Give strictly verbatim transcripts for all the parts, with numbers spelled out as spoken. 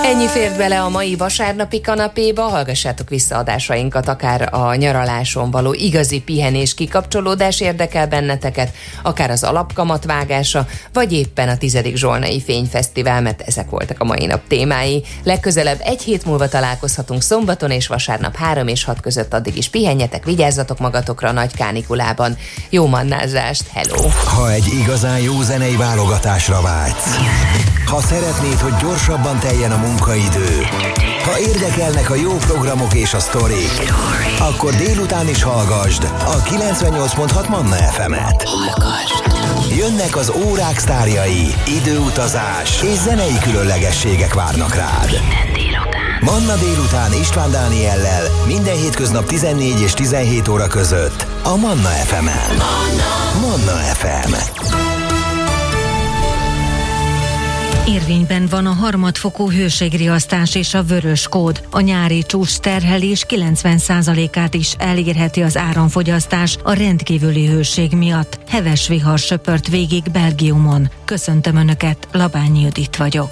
Ennyi fért bele a mai vasárnapi kanapéba, hallgassátok vissza adásainkat, akár a nyaraláson való igazi pihenés, kikapcsolódás érdekel benneteket, akár az alapkamat vágása, vagy éppen a tizedik Zsolnai Fényfesztivál, mert ezek voltak a mai nap témái. Legközelebb egy hét múlva találkozhatunk szombaton és vasárnap három és hat között, addig is pihenjetek, vigyázzatok magatokra a nagy kánikulában. Jó mannázást, hello! Ha egy igazán jó zenei válogatásra vágysz, ha szeretnéd, hogy gyorsabban teljen a munkaidő, ha érdekelnek a jó programok és a sztorik, akkor délután is hallgasd a kilencvennyolc pont hat Manna ef emet. Jönnek az órák sztárjai, időutazás és zenei különlegességek várnak rád. Manna délután István Dániellel minden hétköznap tizennégy és tizenhét óra között a Manna ef emen. Manna ef em. Érvényben van a harmadfokú hőségriasztás és a vörös kód. A nyári csúcs terhelés kilencven százalékát is elérheti az áramfogyasztás a rendkívüli hőség miatt. Heves vihar söpört végig Belgiumon. Köszöntöm Önöket, Labányi Judit vagyok.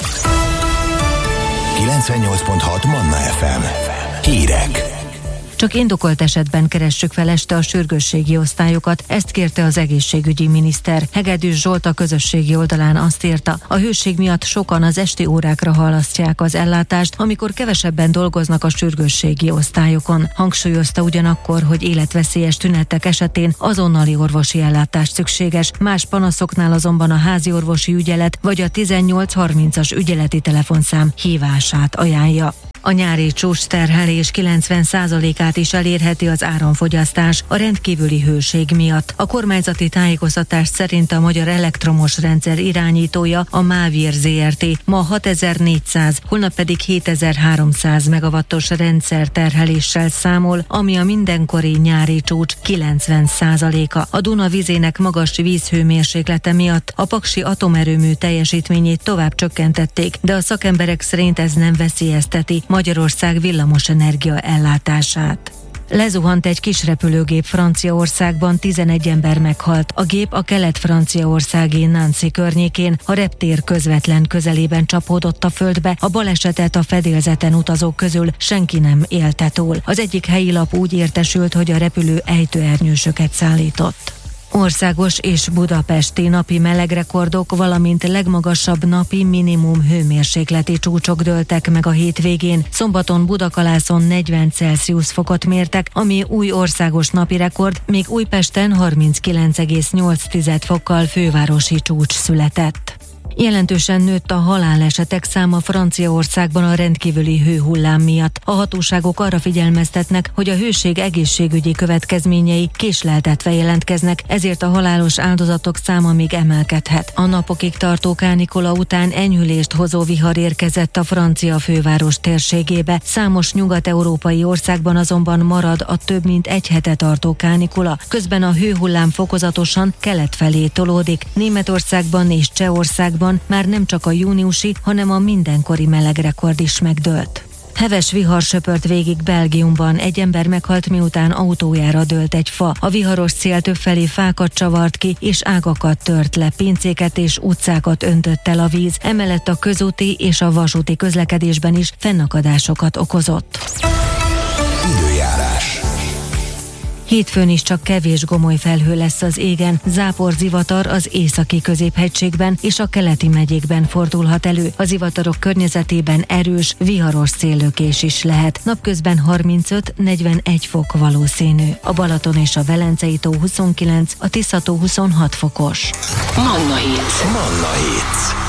kilencvennyolc pont hat Manna ef em. Hírek. Csak indokolt esetben keressük fel este a sürgősségi osztályokat, ezt kérte az egészségügyi miniszter. Hegedűs Zsolt a közösségi oldalán azt írta, a hőség miatt sokan az esti órákra halasztják az ellátást, amikor kevesebben dolgoznak a sürgősségi osztályokon. Hangsúlyozta ugyanakkor, hogy életveszélyes tünetek esetén azonnali orvosi ellátás szükséges, más panaszoknál azonban a házi orvosi ügyelet vagy a tizennyolc harmincas ügyeleti telefonszám hívását ajánlja. A nyári csúcs terhelés kilencven százalékát is elérheti az áramfogyasztás a rendkívüli hőség miatt. A kormányzati tájékoztatás szerint a Magyar Elektromos Rendszer irányítója, a Mávir zé er té ma hatezer-négyszáz, holnap pedig hétezer-háromszáz megawattos rendszer terheléssel számol, ami a mindenkori nyári csúcs kilencven százaléka. A Duna vizének magas vízhőmérséklete miatt a paksi atomerőmű teljesítményét tovább csökkentették, de a szakemberek szerint ez nem veszélyezteti Magyarország villamosenergia ellátását. Lezuhant egy kis repülőgép Franciaországban, tizenegy ember meghalt. A gép a kelet-franciaországi Nancy környékén, a reptér közvetlen közelében csapódott a földbe. A balesetet a fedélzeten utazók közül senki nem élte túl. Az egyik helyi lap úgy értesült, hogy a repülő ejtőernyősöket szállított. Országos és budapesti napi melegrekordok, valamint legmagasabb napi minimum hőmérsékleti csúcsok dőltek meg a hétvégén. Szombaton Budakalászon negyven Celsius fokot mértek, ami új országos napi rekord, míg Újpesten harminckilenc egész nyolc fokkal fővárosi csúcs született. Jelentősen nőtt a halálesetek száma Franciaországban a rendkívüli hőhullám miatt. A hatóságok arra figyelmeztetnek, hogy a hőség egészségügyi következményei késleltetve jelentkeznek, ezért a halálos áldozatok száma még emelkedhet. A napokig tartó kánikula után enyhülést hozó vihar érkezett a francia főváros térségébe. Számos nyugat-európai országban azonban marad a több mint egy hete tartó kánikula. Közben a hőhullám fokozatosan kelet felé tolódik. Németországban és Csehországban már nem csak a júniusi, hanem a mindenkori melegrekord is megdőlt. Heves vihar söpört végig Belgiumban, egy ember meghalt, miután autójára dőlt egy fa. A viharos szél többfelé fákat csavart ki, és ágakat tört le, pincéket és utcákat öntött el a víz. Emellett a közúti és a vasúti közlekedésben is fennakadásokat okozott. Időjárás. Hétfőn is csak kevés gomoly felhő lesz az égen, záporzivatar az északi középhegységben és a keleti megyékben fordulhat elő. A zivatarok környezetében erős, viharos széllökés is lehet. Napközben harmincöt-negyvenegy fok valószínű. A Balaton és a Velencei tó huszonkilenc, a Tisza tó huszonhat fokos. Manna Hits. Manna Hits.